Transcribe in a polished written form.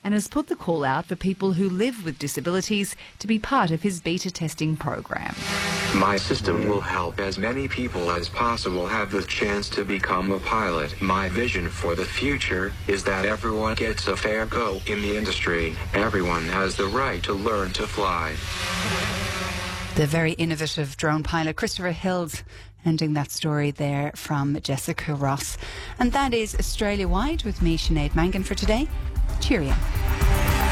and has put the call out for people who live with disabilities to be part of his beta testing program. My system will help as many people as possible have the chance to become a pilot. My vision for the future is that everyone gets a fair go in the industry. Everyone has the right to learn to fly. The very innovative drone pilot Christopher Hills ending that story there from Jessica Ross. And that is Australia Wide with me, Sinead Mangan, for today. Cheerio.